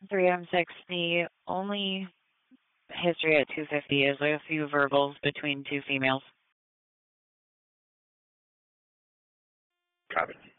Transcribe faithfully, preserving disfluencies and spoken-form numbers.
three M six, the only history at two fifty is a few verbals between two females. Copy.